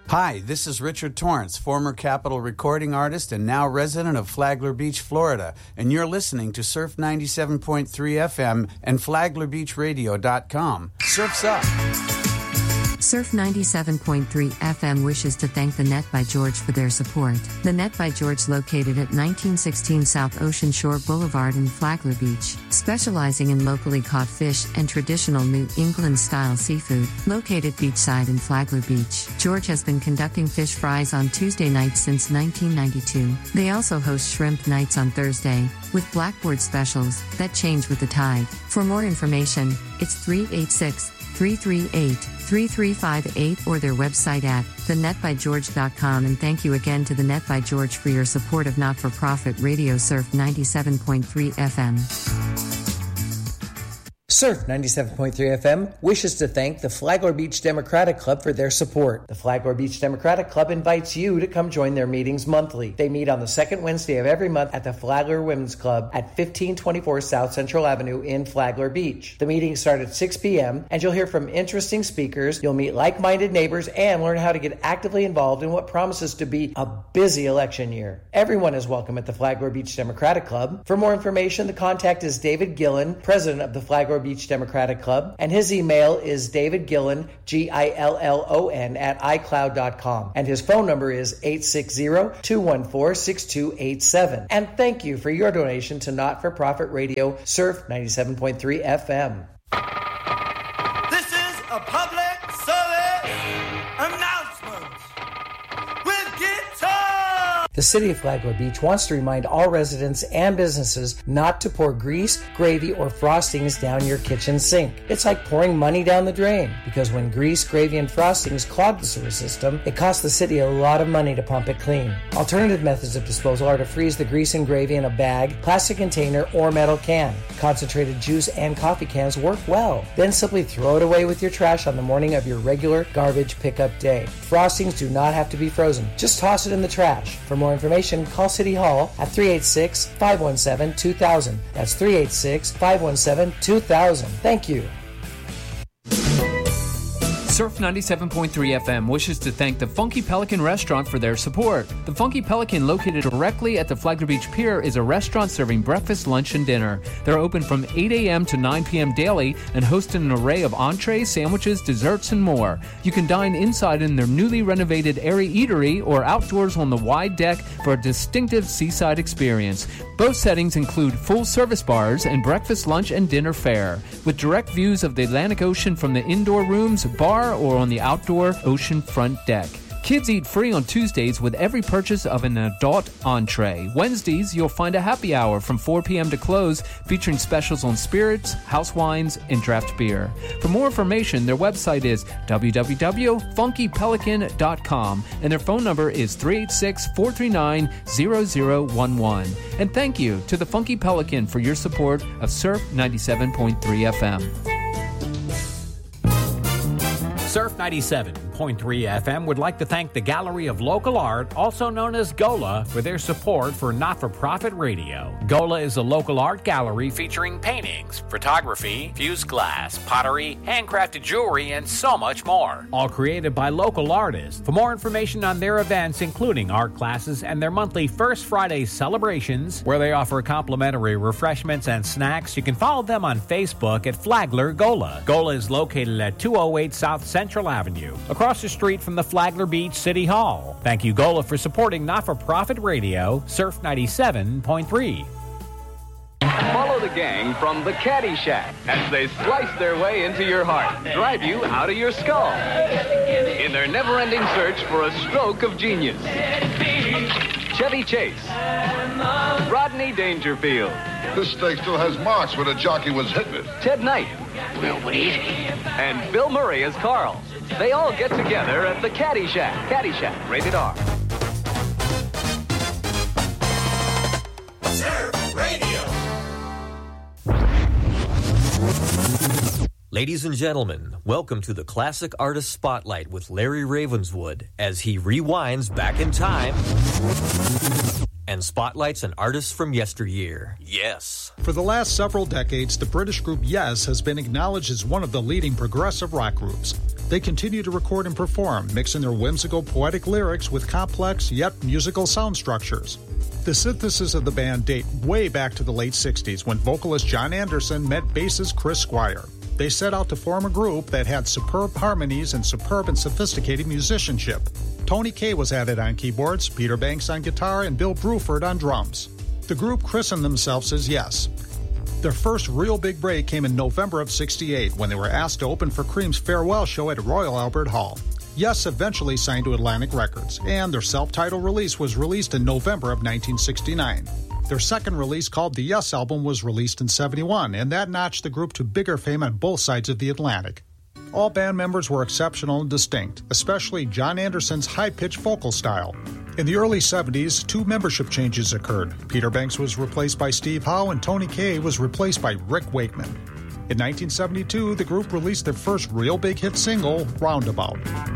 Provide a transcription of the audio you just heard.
Hi, this is Richard Torrance, former Capitol recording artist and now resident of Flagler Beach, Florida, and you're listening to Surf 97.3 FM and FlaglerBeachRadio.com. Surf's up! Surf 97.3 FM wishes to thank The Net by George for their support. The Net by George, located at 1916 South Ocean Shore Boulevard in Flagler Beach, specializing in locally caught fish and traditional New England-style seafood, located beachside in Flagler Beach. George has been conducting fish fries on Tuesday nights since 1992. They also host shrimp nights on Thursday, with blackboard specials that change with the tide. For more information, it's 386-338-3358 or their website at thenetbygeorge.com. And thank you again to The Net by George for your support of not-for-profit Radio Surf 97.3 FM. Surf 97.3 FM wishes to thank the Flagler Beach Democratic Club for their support. The Flagler Beach Democratic Club invites you to come join their meetings monthly. They meet on the second Wednesday of every month at the Flagler Women's Club at 1524 South Central Avenue in Flagler Beach. The meetings start at 6 p.m. and you'll hear from interesting speakers, you'll meet like-minded neighbors, and learn how to get actively involved in what promises to be a busy election year. Everyone is welcome at the Flagler Beach Democratic Club. For more information, the contact is David Gillen, president of the Flagler Beach Democratic Club, and his email is davidgillen, Gillon, at iCloud.com, and his phone number is 860-214-6287. And thank you for your donation to Not-for-Profit Radio Surf 97.3 FM. This is a public service announcement with guitar. The City of Flagler Beach wants to remind all residents and businesses not to pour grease, gravy, or frostings down your kitchen sink. It's like pouring money down the drain, because when grease, gravy, and frostings clog the sewer system, it costs the city a lot of money to pump it clean. Alternative methods of disposal are to freeze the grease and gravy in a bag, plastic container, or metal can. Concentrated juice and coffee cans work well. Then simply throw it away with your trash on the morning of your regular garbage pickup day. Frostings do not have to be frozen. Just toss it in the trash. For more information, call City Hall at 386-517-2000. That's 386-517-2000. Thank you. Surf 97.3 FM wishes to thank the Funky Pelican Restaurant for their support. The Funky Pelican, located directly at the Flagler Beach Pier, is a restaurant serving breakfast, lunch, and dinner. They're open from 8 a.m. to 9 p.m. daily and host an array of entrees, sandwiches, desserts, and more. You can dine inside in their newly renovated airy eatery or outdoors on the wide deck for a distinctive seaside experience. Both settings include full-service bars and breakfast, lunch, and dinner fare, with direct views of the Atlantic Ocean from the indoor rooms, bar, or on the outdoor ocean front deck. Kids eat free on Tuesdays with every purchase of an adult entree. Wednesdays, you'll find a happy hour from 4 p.m. to close, featuring specials on spirits, house wines, and draft beer. For more information, their website is www.funkypelican.com, and their phone number is 386-439-0011. And thank you to the Funky Pelican for your support of Surf 97.3 FM. Surf 97.3 FM would like to thank the Gallery of Local Art, also known as GOLA, for their support for Not-for-Profit Radio. GOLA is a local art gallery featuring paintings, photography, fused glass, pottery, handcrafted jewelry, and so much more. All created by local artists. For more information on their events, including art classes and their monthly First Friday celebrations, where they offer complimentary refreshments and snacks, you can follow them on Facebook at Flagler GOLA. GOLA is located at 208 South Central Avenue, across the street from the Flagler Beach City Hall. Thank you, GOLA, for supporting Not-for-Profit Radio, Surf 97.3. Follow the gang from the Caddy Shack as they slice their way into your heart, drive you out of your skull, in their never-ending search for a stroke of genius. Chevy Chase, Rodney Dangerfield. This stake still has marks where the jockey was hitting it. Ted Knight. Well, what is it? And Bill Murray as Carl. They all get together at the Caddy Shack. Caddy Shack, rated R. Surf Radio. Ladies and gentlemen, welcome to the Classic Artist Spotlight with Larry Ravenswood as he rewinds back in time and spotlights an artist from yesteryear. Yes. For the last several decades, the British group Yes has been acknowledged as one of the leading progressive rock groups. They continue to record and perform, mixing their whimsical poetic lyrics with complex yet musical sound structures. The synthesis of the band date way back to the late 60s when vocalist John Anderson met bassist Chris Squire. They set out to form a group that had superb harmonies and superb and sophisticated musicianship. Tony Kaye was added on keyboards, Peter Banks on guitar, and Bill Bruford on drums. The group christened themselves as Yes. Their first real big break came in November of '68 when they were asked to open for Cream's farewell show at Royal Albert Hall. Yes eventually signed to Atlantic Records, and their self-titled release was released in November of 1969. Their second release, called the Yes Album, was released in '71, and that notched the group to bigger fame on both sides of the Atlantic. All band members were exceptional and distinct, especially John Anderson's high-pitched vocal style. In the early '70s, 2 membership changes occurred. Peter Banks was replaced by Steve Howe, and Tony Kaye was replaced by Rick Wakeman. In 1972, the group released their first real big hit single, Roundabout.